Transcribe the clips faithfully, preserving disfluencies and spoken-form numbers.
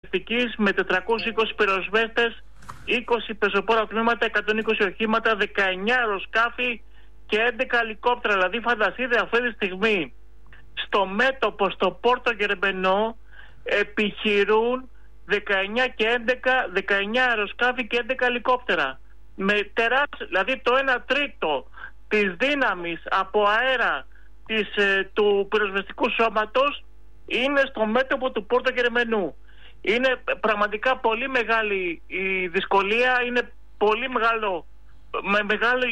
πυροσβεστικής με τετρακόσιους είκοσι πυροσβέστες, είκοσι πεζοπόρα τμήματα, εκατόν είκοσι οχήματα, δεκαεννιά αεροσκάφη και έντεκα ελικόπτερα. Δηλαδή φανταστείτε αυτή τη στιγμή στο μέτωπο στο Πόρτο Γερμενό επιχειρούν δεκαεννιά και έντεκα, δεκαεννιά αεροσκάφη και έντεκα ελικόπτερα. Με τεράστιο, δηλαδή το ένα τρίτο της δύναμης από αέρα της, ε, του πυροσβεστικού σώματος είναι στο μέτωπο του Πόρτο Γερμενού. Είναι πραγματικά πολύ μεγάλη η δυσκολία, είναι πολύ μεγάλο, με μεγάλη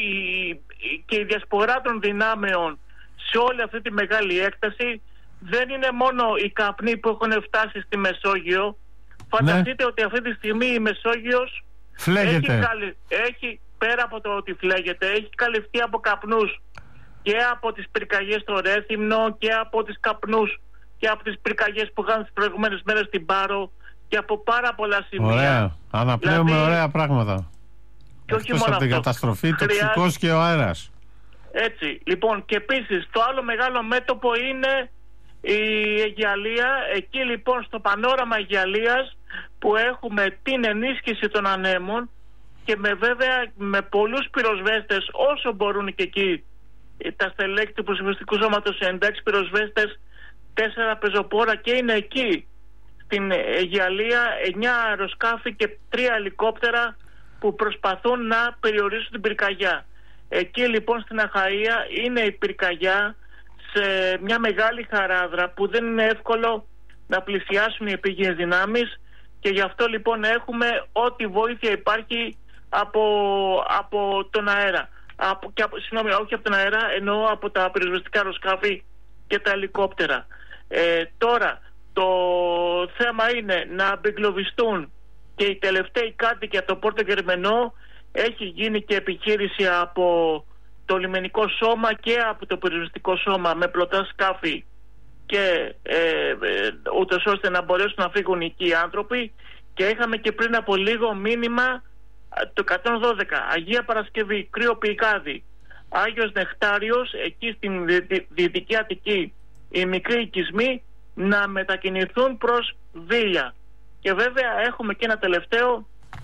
και η διασπορά των δυνάμεων σε όλη αυτή τη μεγάλη έκταση. Δεν είναι μόνο οι καπνοί που έχουν φτάσει στη Μεσόγειο. Φανταστείτε ναι. ότι αυτή τη στιγμή η Μεσόγειος έχει, καλυ... έχει, πέρα από το ότι φλέγεται, έχει καλυφθεί από καπνούς και από τις πυρκαγιές στο Ρέθυμνο και από τις καπνούς και από τις πυρκαγιές που είχαν τις προηγούμενες μέρες στην Πάρο και από πάρα πολλά σημεία. Ωραία, αναπλέουμε δηλαδή, ωραία πράγματα. Και όχι μόνο από την αυτό. Καταστροφή, το ψυχός και ο αέρας. Έτσι, λοιπόν, και επίσης το άλλο μεγάλο μέτωπο είναι η Αιγιαλία. Εκεί λοιπόν στο πανόραμα Αιγιαλίας που έχουμε την ενίσχυση των ανέμων και με βέβαια με πολλούς πυροσβέστες όσο μπορούν και εκεί τα στελέχη του πυροσβεστικού σώματος, εντάξει πυροσβέστες, τέσσερα πεζοπόρα και είναι εκεί στην Αιγιαλία εννιά αεροσκάφη και τρία ελικόπτερα που προσπαθούν να περιορίσουν την πυρκαγιά. Εκεί λοιπόν στην Αχαΐα είναι η πυρκαγιά σε μια μεγάλη χαράδρα που δεν είναι εύκολο να πλησιάσουν οι επίγειες δυνάμεις και γι' αυτό λοιπόν έχουμε ό,τι βοήθεια υπάρχει από, από τον αέρα. Από, και από, συγγνώμη, όχι από τον αέρα, εννοώ από τα πυροσβεστικά αεροσκάφη και τα ελικόπτερα. Ε, τώρα, το θέμα είναι να απεγκλωβιστούν και οι τελευταίοι κάτοικοι από το Πόρτο Γερμενό. Έχει γίνει και επιχείρηση από το λιμενικό σώμα και από το πυροσβεστικό σώμα με πλωτά σκάφη και ε, ε, ούτως ώστε να μπορέσουν να φύγουν εκεί οι άνθρωποι. Και είχαμε και πριν από λίγο μήνυμα το εκατόν δώδεκα, Αγία Παρασκευή, Κρύο Πυκάδη, Άγιος Νεκτάριος, εκεί στην Δυτική Αττική, οι μικροί οικισμοί να μετακινηθούν προς Βίλια. Και βέβαια έχουμε και ένα τελευταίο,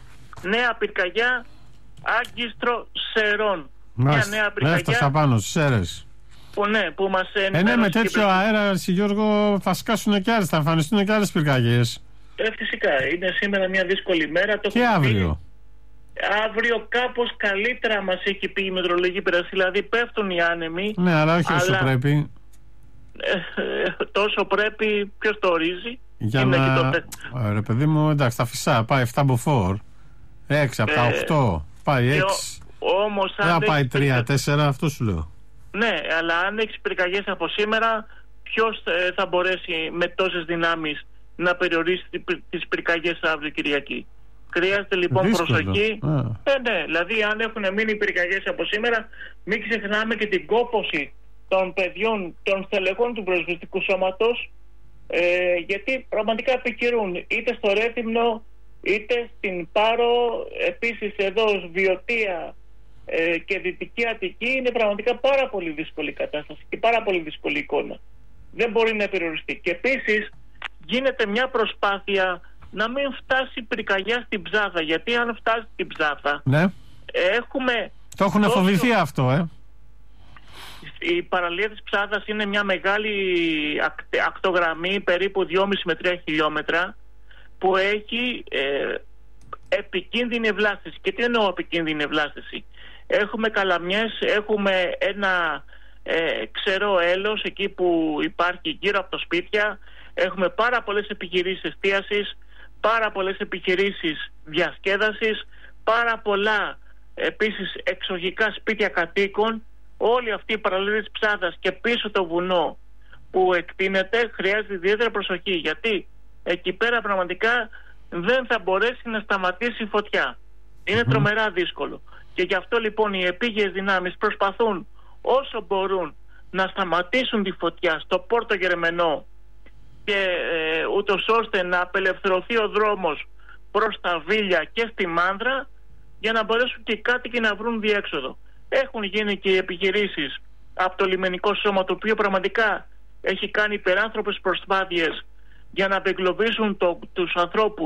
νέα πυρκαγιά, Άγκιστρο Σερών. Μια νέα πυρκαγιά. Έφτασα πάνω στις Σέρες. Που, ναι, που μας ε, ναι, με τέτοιο και... αέρα, Γιώργο, θα σκάσουν και άλλες, θα εμφανιστούν και άλλες πυρκαγιές. Ε, φυσικά, είναι σήμερα μια δύσκολη μέρα. Το και αύριο. Πει, αύριο κάπως καλύτερα μας έχει πει η μετρολογική υπηρεσία, δηλαδή πέφτουν οι άνεμοι. Ναι, αλλά όχι όσο αλλά... πρέπει. Ε, τόσο πρέπει, ποιος το ορίζει? Για είναι να... το... Ρε παιδί μου, εντάξει, τα φυσά, πάει εφτά μποφόρ, έξι από ε, τα οκτώ, πάει έξι. Όμως δεν θα πάει τρία τέσσερα, αυτό σου λέω. Ναι, αλλά αν έχεις πυρκαγιές από σήμερα, ποιος ε, θα μπορέσει με τόσες δυνάμεις να περιορίσει τις πυρκαγιές αύριο Κυριακή? Χρειάζεται λοιπόν δύσκολο. Προσοχή. Ε, ναι, δηλαδή αν έχουν μείνει πυρκαγιές από σήμερα, μην ξεχνάμε και την κόπωση των παιδιών, των στελεχών του πυροσβεστικού σώματος, ε, γιατί πραγματικά επικυρούν είτε στο Ρέθυμνο είτε στην Πάρο. Επίσης εδώ Βιωτία ε, και Δυτική Αττική είναι πραγματικά πάρα πολύ δύσκολη κατάσταση και πάρα πολύ δύσκολη εικόνα. Δεν μπορεί να περιοριστεί. Και επίσης γίνεται μια προσπάθεια να μην φτάσει πυρκαγιά στην Ψάθα, γιατί αν φτάσει στην Ψάθα, ναι, έχουμε... Το έχουν τόσο... φοβηθεί αυτό, ε. Η παραλία της Ψάθας είναι μια μεγάλη ακτογραμμή, περίπου δυόμισι με τρία χιλιόμετρα, που έχει ε, επικίνδυνη ευλάστηση. Και τι εννοώ επικίνδυνη ευλάστηση? Έχουμε καλαμιές, έχουμε ένα ε, ξερό έλος εκεί που υπάρχει γύρω από τα σπίτια, έχουμε πάρα πολλές επιχειρήσεις εστίασης, πάρα πολλές επιχειρήσεις διασκέδασης, πάρα πολλά επίσης εξοχικά σπίτια κατοίκων. Όλη αυτή η παραλία της Ψάθας και πίσω το βουνό που εκτείνεται χρειάζεται ιδιαίτερη προσοχή, γιατί εκεί πέρα πραγματικά δεν θα μπορέσει να σταματήσει η φωτιά. Είναι mm-hmm. τρομερά δύσκολο. Και γι' αυτό λοιπόν οι επίγειες δυνάμεις προσπαθούν όσο μπορούν να σταματήσουν τη φωτιά στο Πόρτο Γερμενό και ε, ούτως ώστε να απελευθερωθεί ο δρόμος προς τα Βίλια και στη Μάνδρα, για να μπορέσουν και οι κάτοικοι να βρουν διέξοδο. Έχουν γίνει και οι επιχειρήσεις από το λιμενικό σώμα, το οποίο πραγματικά έχει κάνει υπεράνθρωπες προσπάθειες για να απεγκλωβίσουν το, τους ανθρώπους